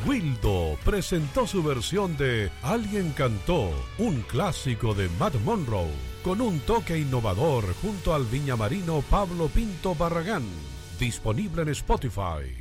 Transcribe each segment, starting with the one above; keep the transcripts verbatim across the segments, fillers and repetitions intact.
Wildo presentó su versión de Alguien cantó, un clásico de Matt Monroe, con un toque innovador junto al viñamarino Pablo Pinto Barragán. Disponible en Spotify.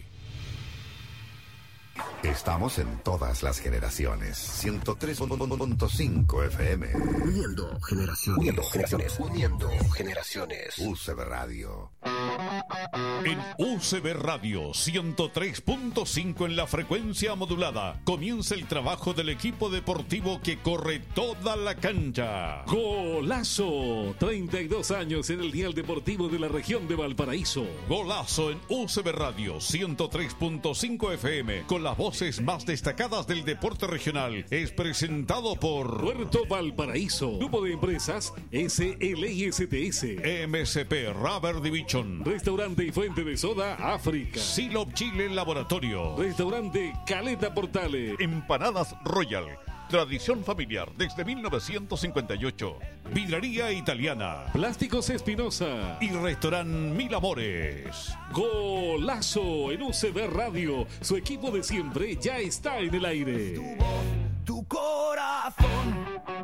Estamos en todas las generaciones. ciento tres punto cinco F M. Uniendo generaciones. Uniendo generaciones. Uniendo generaciones. U C B Radio. En U C B Radio ciento tres punto cinco en la frecuencia modulada comienza el trabajo del equipo deportivo que corre toda la cancha. Golazo, treinta y dos años en el dial deportivo de la región de Valparaíso. Golazo en U C B Radio ciento tres punto cinco F M con las voces más destacadas del deporte regional. Es presentado por Puerto Valparaíso, Grupo de Empresas S L I S T S, M S P Rubber Division, Restaurante y Fuente de Soda África, Silop Chile Laboratorio, Restaurante Caleta Portale, Empanadas Royal, tradición familiar desde mil novecientos cincuenta y ocho, Vidrería Italiana, Plásticos Espinosa y Restaurant Mil Amores. Golazo en U C B Radio, su equipo de siempre ya está en el aire. Tu voz, tu corazón.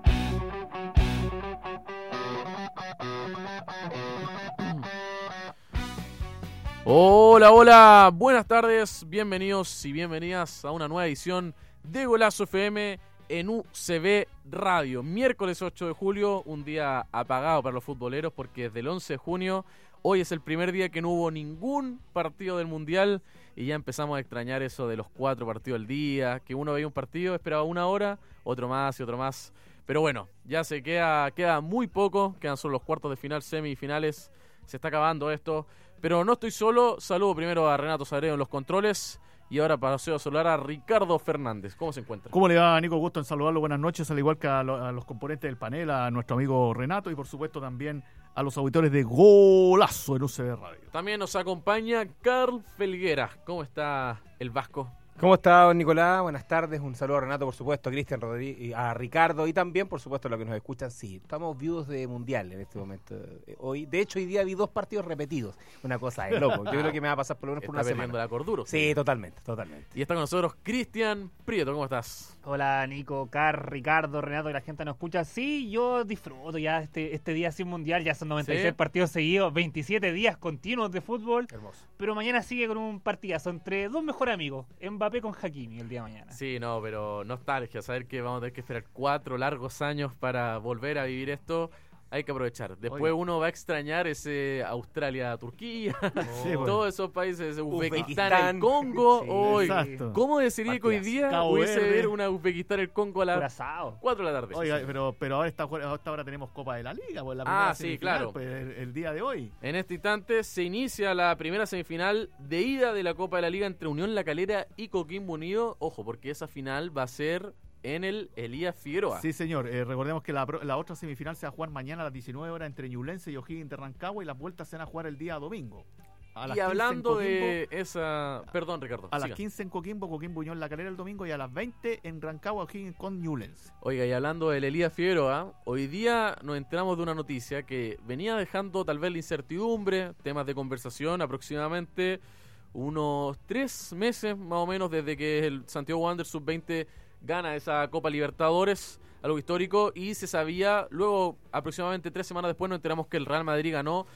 Hola, hola, buenas tardes, bienvenidos y bienvenidas a una nueva edición de Golazo F M en U C B Radio. Miércoles ocho de julio, un día apagado para los futboleros porque desde el once de junio, hoy es el primer día que no hubo ningún partido del Mundial y ya empezamos a extrañar eso de los cuatro partidos al día, que uno veía un partido, esperaba una hora, otro más y otro más. Pero bueno, ya se queda, queda muy poco, quedan solo los cuartos de final, semifinales, se está acabando esto. Pero no estoy solo, saludo primero a Renato Sagredo en los controles y ahora paseo a saludar a Ricardo Fernández. ¿Cómo se encuentra? ¿Cómo le va, Nico? Gusto en saludarlo, buenas noches, al igual que a, lo, a los componentes del panel, a nuestro amigo Renato y por supuesto también a los auditores de Golazo en U C B Radio. También nos acompaña Carl Felguera. ¿Cómo está el Vasco? ¿Cómo está, don Nicolás? Buenas tardes, un saludo a Renato, por supuesto, a Cristian Rodríguez, a Ricardo y también, por supuesto, a los que nos escuchan. Sí, estamos viudos de Mundial en este momento. Hoy, de hecho, hoy día vi dos partidos repetidos. Una cosa de loco. Yo creo que me va a pasar por lo menos por una semana. Está perdiendo la cordura. Sí, totalmente, totalmente. Y está con nosotros Cristian Prieto. ¿Cómo estás? Hola, Nico, Car, Ricardo, Renato, que la gente nos escucha. Sí, yo disfruto ya este, este día sin Mundial. Ya son noventa y seis ¿Sí? partidos seguidos, veintisiete días continuos de fútbol. Hermoso. Pero mañana sigue con un partidazo entre dos mejores amigos, Mbappé con Hakimi, el día de mañana. Sí, no, pero nostalgia, saber que vamos a tener que esperar cuatro largos años para volver a vivir esto, hay que aprovechar. Después Oye. uno va a extrañar ese Australia-Turquía, oh. sí, bueno. todos esos países, Uzbekistán, el Congo. Sí, hoy, ¿cómo decidiría que hoy día hubiese ver una Uzbekistán, el Congo a las cuatro de la tarde? Oiga, pero, pero ahora, está, hasta ahora tenemos Copa de la Liga, pues la primera ah, sí, claro. Pues, el, el día de hoy. En este instante se inicia la primera semifinal de ida de la Copa de la Liga entre Unión La Calera y Coquimbo Unido. Ojo, porque esa final va a ser en el Elías Figueroa. Sí, señor. Eh, recordemos que la, la otra semifinal se va a jugar mañana a las diecinueve horas entre Ñublense y O'Higgins de Rancagua y las vueltas se van a jugar el día domingo. A y hablando de esa... Perdón, Ricardo. A siga. las quince en Coquimbo, Coquimbo Unión La Calera el domingo y a las veinte en Rancagua, O'Higgins con Ñublense. Oiga, y hablando del Elías Figueroa, hoy día nos enteramos de una noticia que venía dejando tal vez la incertidumbre, temas de conversación aproximadamente unos tres meses más o menos desde que el Santiago Wanderers sub veinte gana esa Copa Libertadores, algo histórico, y se sabía, luego aproximadamente tres semanas después nos enteramos que el Real Madrid ganó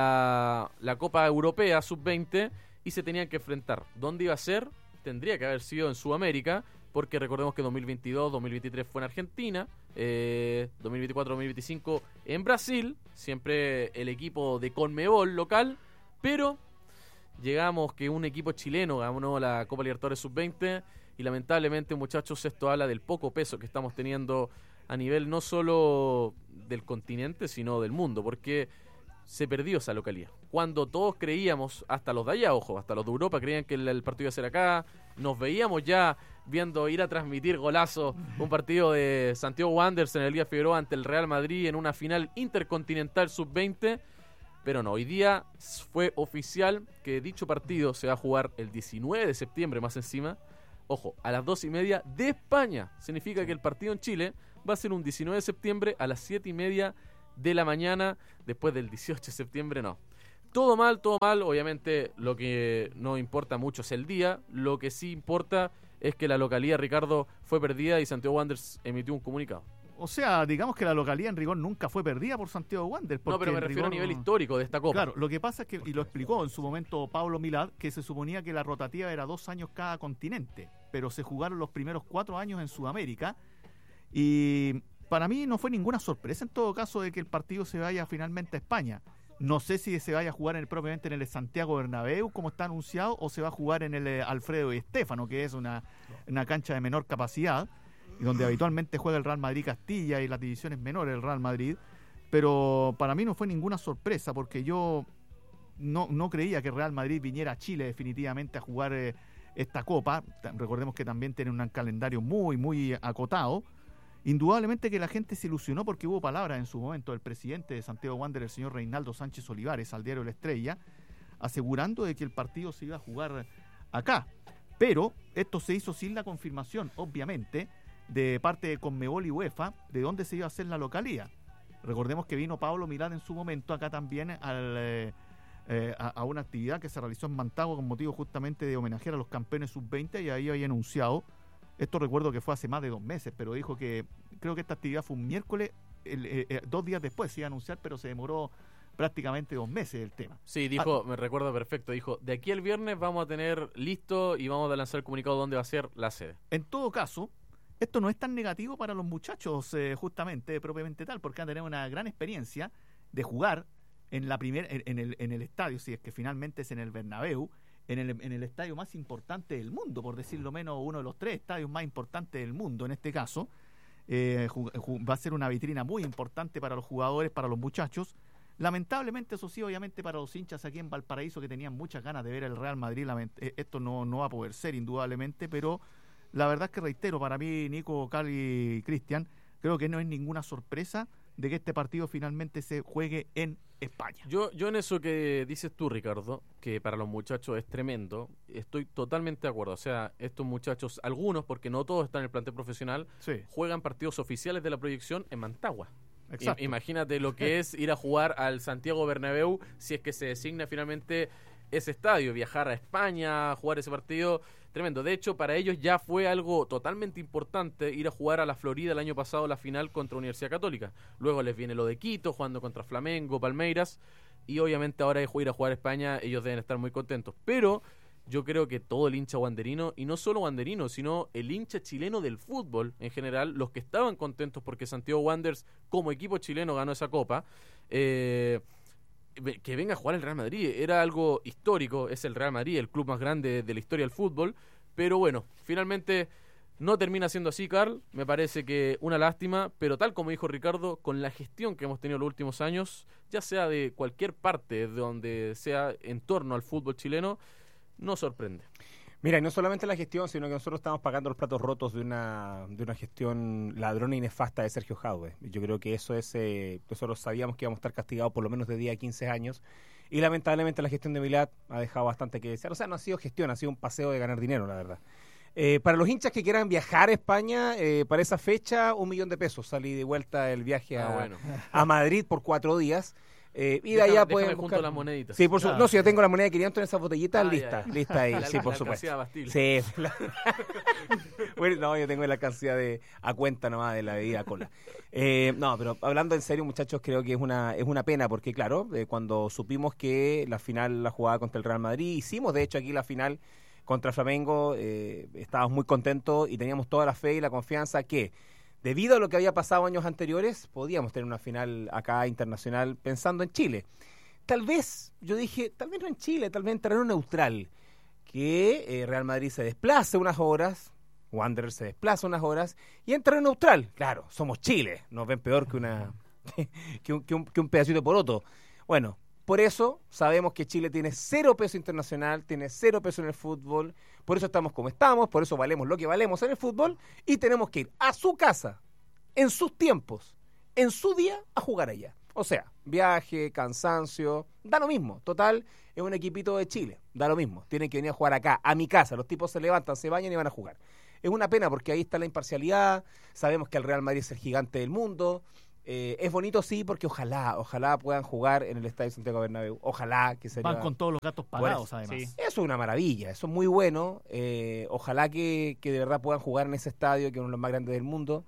la, la Copa Europea sub veinte y se tenían que enfrentar. ¿Dónde iba a ser? Tendría que haber sido en Sudamérica, porque recordemos que dos mil veintidós, dos mil veintitrés fue en Argentina, eh, dos mil veinticuatro, dos mil veinticinco en Brasil, siempre el equipo de Conmebol local, pero llegamos que un equipo chileno ganó la Copa Libertadores sub veinte y lamentablemente, muchachos, esto habla del poco peso que estamos teniendo a nivel no solo del continente, sino del mundo, porque se perdió esa localidad. Cuando todos creíamos, hasta los de allá, ojo, hasta los de Europa creían que el, el partido iba a ser acá, nos veíamos ya viendo ir a transmitir Golazo, un partido de Santiago Wanderers en el Elías Figueroa ante el Real Madrid en una final intercontinental sub veinte, pero no, hoy día fue oficial que dicho partido se va a jugar el diecinueve de septiembre más encima. Ojo, a las dos y media de España. Significa que el partido en Chile va a ser un diecinueve de septiembre a las siete y media de la mañana. Después del dieciocho de septiembre, no. Todo mal, todo mal. Obviamente lo que no importa mucho es el día. Lo que sí importa es que la localía, Ricardo, fue perdida y Santiago Wanderers emitió un comunicado. O sea, digamos que la localidad en rigor nunca fue perdida por Santiago Wanderers. No, pero me refiero rigor... a nivel histórico de esta Copa. Claro, lo que pasa es que, y lo explicó en su momento Pablo Milad, que se suponía que la rotativa era dos años cada continente, pero se jugaron los primeros cuatro años en Sudamérica, y para mí no fue ninguna sorpresa en todo caso de que el partido se vaya finalmente a España. No sé si se vaya a jugar en el, propiamente en el Santiago Bernabéu, como está anunciado, o se va a jugar en el eh, Alfredo Di Stéfano, que es una, una cancha de menor capacidad, y donde habitualmente juega el Real Madrid Castilla y las divisiones menores del Real Madrid, pero para mí no fue ninguna sorpresa, porque yo no, no creía que el Real Madrid viniera a Chile definitivamente a jugar eh, esta Copa. Recordemos que también tiene un calendario muy, muy acotado. Indudablemente que la gente se ilusionó porque hubo palabras en su momento del presidente de Santiago Wanderers, el señor Reinaldo Sánchez Olivares, al diario La Estrella, asegurando de que el partido se iba a jugar acá. Pero esto se hizo sin la confirmación, obviamente, de parte de Conmebol y UEFA, de dónde se iba a hacer la localía. Recordemos que vino Pablo Milad en su momento acá también al, eh, eh, a, a una actividad que se realizó en Mantagua con motivo justamente de homenajear a los campeones sub veinte, y ahí había anunciado, esto recuerdo que fue hace más de dos meses, pero dijo que, creo que esta actividad fue un miércoles, el, eh, eh, dos días después se iba a anunciar, pero se demoró prácticamente dos meses el tema. Sí, dijo, ah, me recuerdo perfecto, dijo, de aquí al viernes vamos a tener listo y vamos a lanzar el comunicado dónde va a ser la sede. En todo caso, esto no es tan negativo para los muchachos, eh, justamente, propiamente tal, porque han tenido una gran experiencia de jugar en la primer, en, en, el, en el estadio, si es que finalmente es en el Bernabéu, en el, en el estadio más importante del mundo, por decirlo menos, uno de los tres estadios más importantes del mundo en este caso. Eh, ju, ju, va a ser una vitrina muy importante para los jugadores, para los muchachos. Lamentablemente, eso sí, obviamente para los hinchas aquí en Valparaíso que tenían muchas ganas de ver el Real Madrid, esto no, no va a poder ser indudablemente, pero la verdad es que reitero, para mí, Nico, Cali y Cristian, creo que no es ninguna sorpresa de que este partido finalmente se juegue en España. Yo, yo en eso que dices tú, Ricardo, que para los muchachos es tremendo, estoy totalmente de acuerdo. O sea, estos muchachos, algunos, porque no todos están en el plantel profesional, sí, juegan partidos oficiales de la proyección en Mantagua. Exacto. I- imagínate lo que es ir a jugar al Santiago Bernabéu si es que se designa finalmente ese estadio, viajar a España, jugar ese partido, tremendo. De hecho, para ellos ya fue algo totalmente importante ir a jugar a la Florida el año pasado la final contra Universidad Católica. Luego les viene lo de Quito, jugando contra Flamengo, Palmeiras, y obviamente ahora de ir a jugar a España, ellos deben estar muy contentos. Pero yo creo que todo el hincha wanderino, y no solo wanderino, sino el hincha chileno del fútbol en general, los que estaban contentos porque Santiago Wanderers como equipo chileno ganó esa copa, eh... que venga a jugar el Real Madrid, era algo histórico, es el Real Madrid, el club más grande de la historia del fútbol, pero bueno, finalmente no termina siendo así, Carl, me parece que una lástima, pero tal como dijo Ricardo, con la gestión que hemos tenido los últimos años, ya sea de cualquier parte, de donde sea en torno al fútbol chileno, no sorprende. Mira, y no solamente la gestión, sino que nosotros estamos pagando los platos rotos de una de una gestión ladrona y nefasta de Sergio Jadue. Yo creo que eso es, eh, nosotros sabíamos que íbamos a estar castigados por lo menos de diez a quince años, y lamentablemente la gestión de Milad ha dejado bastante que desear. O sea, no ha sido gestión, ha sido un paseo de ganar dinero, la verdad. Eh, para los hinchas que quieran viajar a España, eh, para esa fecha, un millón de pesos. Salí de vuelta el viaje a, ah, bueno. a Madrid por cuatro días. Eh, y de déjame, allá pueden buscar las moneditas. Sí, por supuesto. Ah. No, si yo tengo la moneda de quinientos en esas botellitas, ah, lista, ya, ya. lista ahí, la, sí, la, por la supuesto. Sí, la... bueno, no, yo tengo la cantidad de a cuenta nomás de la bebida cola. Eh, no, pero hablando en serio, muchachos, creo que es una es una pena porque, claro, eh, cuando supimos que la final la jugaba contra el Real Madrid, hicimos de hecho aquí la final contra Flamengo, eh, estábamos muy contentos y teníamos toda la fe y la confianza que, debido a lo que había pasado años anteriores, podíamos tener una final acá internacional pensando en Chile. Tal vez, yo dije, tal vez no en Chile, tal vez en terreno neutral, que eh, Real Madrid se desplace unas horas, Wanderers se desplaza unas horas, y en terreno neutral, claro, somos Chile, nos ven peor que una que, un, que, un, que un pedacito de poroto. Bueno, por eso sabemos que Chile tiene cero peso internacional, tiene cero peso en el fútbol, por eso estamos como estamos, por eso valemos lo que valemos en el fútbol, y tenemos que ir a su casa, en sus tiempos, en su día, a jugar allá. O sea, viaje, cansancio, da lo mismo. Total, es un equipito de Chile, da lo mismo. Tienen que venir a jugar acá, a mi casa. Los tipos se levantan, se bañan y van a jugar. Es una pena porque ahí está la imparcialidad. Sabemos que el Real Madrid es el gigante del mundo. Eh, es bonito, sí, porque ojalá, ojalá puedan jugar en el Estadio Santiago Bernabéu. Ojalá que sería... Van con todos los gatos pagados, Bueno, además. sí. Eso es una maravilla, eso es muy bueno. Eh, ojalá que, que de verdad puedan jugar en ese estadio, que es uno de los más grandes del mundo.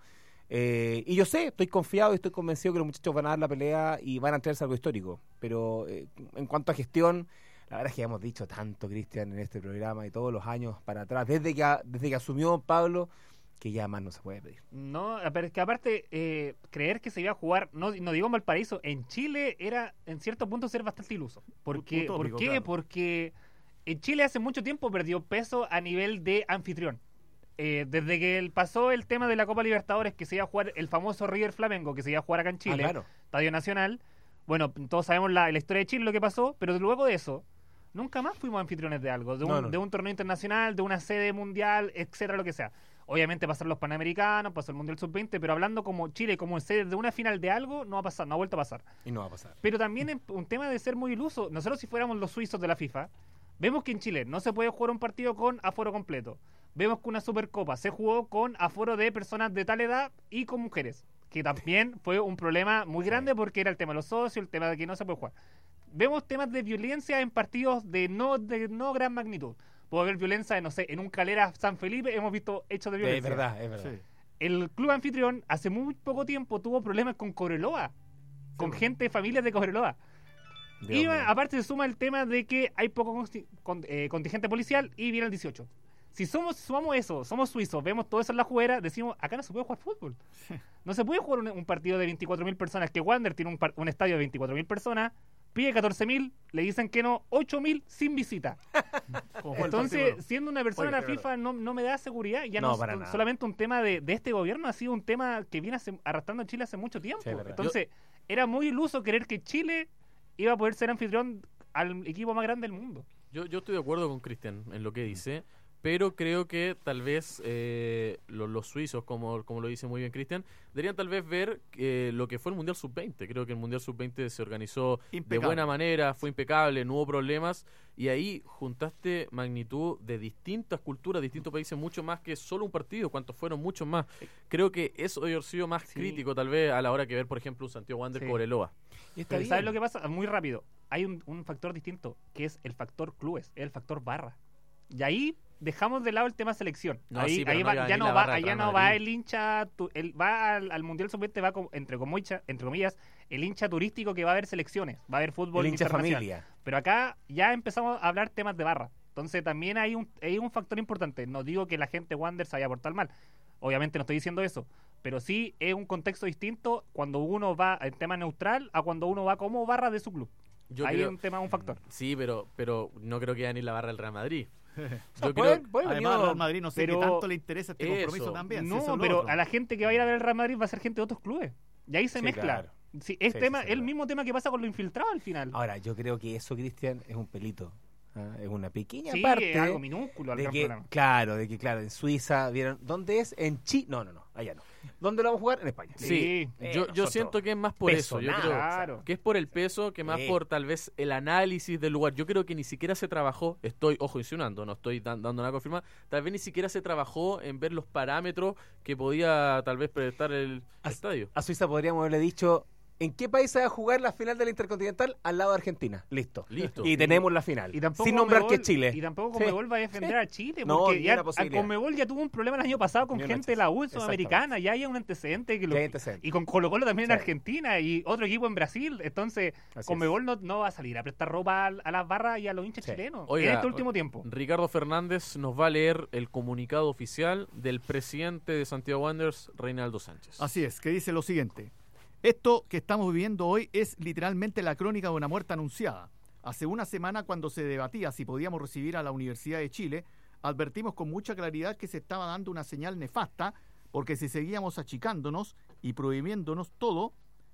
Eh, y yo sé, estoy confiado y estoy convencido que los muchachos van a dar la pelea y van a traerse algo histórico. Pero eh, en cuanto a gestión, la verdad es que ya hemos dicho tanto, Cristian, en este programa y todos los años para atrás, desde que, desde que asumió Pablo, que ya más no se puede pedir. No, pero es que aparte, eh, creer que se iba a jugar, no, no digo en Valparaíso, en Chile era en cierto punto ser bastante iluso. Porque, Utópico, ¿Por qué? claro. Porque en Chile hace mucho tiempo perdió peso a nivel de anfitrión. Eh, desde que el- pasó el tema de la Copa Libertadores, que se iba a jugar el famoso River Flamengo, que se iba a jugar acá en Chile, Ah, claro. Estadio Nacional. Bueno, todos sabemos la, la historia de Chile, lo que pasó, pero luego de eso, nunca más fuimos anfitriones de algo, de un, No, no. de un torneo internacional, de una sede mundial, etcétera, lo que sea. Obviamente pasaron los Panamericanos, pasó el Mundial sub veinte, pero hablando como Chile, como sede de una final de algo, no va a pasar, no ha vuelto a pasar. Y no va a pasar. Pero también es un tema de ser muy iluso. Nosotros, si fuéramos los suizos de la FIFA, vemos que en Chile no se puede jugar un partido con aforo completo. Vemos que una Supercopa se jugó con aforo de personas de tal edad y con mujeres, que también fue un problema muy grande porque era el tema de los socios, el tema de que no se puede jugar. Vemos temas de violencia en partidos de no, de no gran magnitud. Puede haber violencia, no sé, en un Calera San Felipe hemos visto hechos de violencia. Es verdad, es verdad. Sí. El club anfitrión hace muy poco tiempo tuvo problemas con Cobreloa, con gente, familias de Cobreloa. Dios Y mío. aparte se suma el tema de que hay poco consti- con- eh, contingente policial y viene el dieciocho. Si somos sumamos eso, somos suizos, vemos todo eso en la juguera, decimos, acá no se puede jugar fútbol. No se puede jugar un, un partido de veinticuatro mil personas, que Wander tiene un, par- un estadio de veinticuatro mil personas, pide catorce mil, le dicen que no, ocho mil sin visita. Como fue el Entonces, partido. siendo una persona Oye, de la es FIFA, no, no me da seguridad. Ya no, No, es para un- nada. solamente un tema de, de este gobierno, ha sido un tema que viene hace- arrastrando a Chile hace mucho tiempo. Sí, es verdad. Entonces, era muy iluso creer que Chile iba a poder ser anfitrión al equipo más grande del mundo. Yo, yo estoy de acuerdo con Cristian en lo que dice, pero creo que tal vez eh, los, los suizos, como, como lo dice muy bien Cristian, deberían tal vez ver eh, lo que fue el Mundial sub veinte. Creo que el Mundial sub veinte se organizó Impecable. de buena manera, fue impecable, no hubo problemas, y ahí juntaste magnitud de distintas culturas, distintos países, mucho más que solo un partido, cuantos fueron muchos más. Creo que eso debe haber sido más Sí. crítico tal vez a la hora que ver, por ejemplo, un Santiago Wander Sí. Cobreloa. Y está Pero bien. ¿sabes lo que pasa? Muy rápido. Hay un, un factor distinto, que es el factor clubes, el factor barra. Y ahí dejamos de lado el tema selección. No, ahí sí, pero ahí no va- iba a ya venir no la va, barra del allá Real no va Madrid. el hincha, tu- el, va al, al Mundial sub veinte, va como- entre, comillas, entre comillas, el hincha turístico que va a haber selecciones, va a haber fútbol El hincha internacional. familia. Pero acá ya empezamos a hablar temas de barra. Entonces también hay un, hay un factor importante. No digo que la gente Wander se vaya a portar mal. Obviamente no estoy diciendo eso. Pero sí es un contexto distinto cuando uno va en tema neutral a cuando uno va como barra de su club. Yo Ahí creo- es un tema, un factor. Sí, pero, pero no creo que vaya ni la barra del Real Madrid. No, Yo puede- creo- puede Además, venir- Real Madrid no sé pero qué tanto le interesa este eso. compromiso también. si No, eso es lo pero otro. a la gente que va a ir a ver el Real Madrid va a ser gente de otros clubes. Y ahí se Sí, mezcla. claro. Sí, es Sí, tema, sí, sí, el verdad. mismo tema que pasa con lo infiltrado al final. Ahora, yo creo que eso, Cristian, es un pelito. ¿ah? Es una pequeña sí, parte. es algo minúsculo al de gran que, problema. claro, de que claro, en Suiza vieron, ¿dónde es? En Chile, no, no, no, allá no. ¿Dónde lo vamos a jugar? En España. Sí, Sí. Eh, yo, yo nosotros, siento que es más por peso, eso. Yo nada, creo claro. que es por el peso, que más Sí. por tal vez el análisis del lugar. Yo creo que ni siquiera se trabajó, estoy, ojo, insinuando, no estoy dan- dando nada confirmada, tal vez ni siquiera se trabajó en ver los parámetros que podía tal vez prestar el As- estadio. A Suiza podríamos haberle dicho, ¿en qué país se va a jugar la final de la Intercontinental? Al lado de Argentina. Listo. Listo. Y tenemos la final. Y tampoco Sin nombrar que es Conmebol- Chile. Y tampoco Sí. Conmebol va a defender a Chile. No, Porque ni ya, una a posibilidad. Conmebol ya tuvo un problema el año pasado con Ni una gente de la U en chance. Sudamericana. Ya hay un antecedente. Que lo- Ya hay antecedente. Y con Colo Colo también en Sí. Argentina y otro equipo en Brasil. Entonces, Así Conmebol no, no va a salir a prestar ropa a, a las barras y a los hinchas Sí. chilenos Oiga, en este último tiempo. Ricardo Fernández nos va a leer el comunicado oficial del presidente de Santiago Wanderers, Reinaldo Sánchez. Así es, que dice lo siguiente. Esto que estamos viviendo hoy es literalmente la crónica de una muerte anunciada. Hace una semana, cuando se debatía si podíamos recibir a la Universidad de Chile, advertimos con mucha claridad que se estaba dando una señal nefasta, porque si seguíamos achicándonos y prohibiéndonos todo,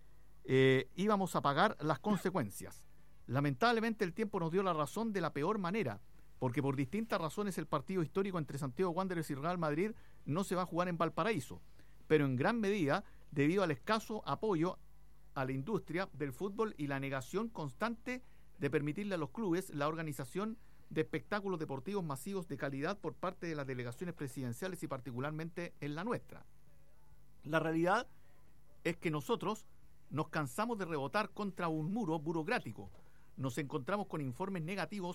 eh, íbamos a pagar las consecuencias. Lamentablemente el tiempo nos dio la razón de la peor manera, porque por distintas razones el partido histórico entre Santiago Wanderers y Real Madrid no se va a jugar en Valparaíso, pero en gran medida debido al escaso apoyo a la industria del fútbol y la negación constante de permitirle a los clubes la organización de espectáculos deportivos masivos de calidad por parte de las delegaciones presidenciales y particularmente en la nuestra. La realidad es que nosotros nos cansamos de rebotar contra un muro burocrático. Nos encontramos con informes negativos